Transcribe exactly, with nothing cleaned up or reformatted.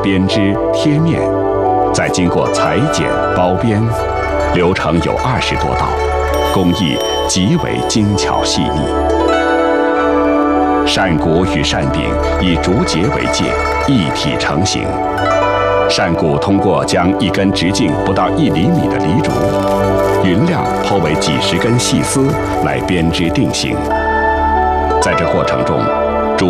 编织、贴面，再经过裁剪、包边，流程有二十多道，工艺极为精巧细腻。扇骨与扇柄以竹节为界，一体成型。扇骨通过将一根直径不到一厘米的梨竹，匀量剖为几十根细丝来编织定型。在这过程中，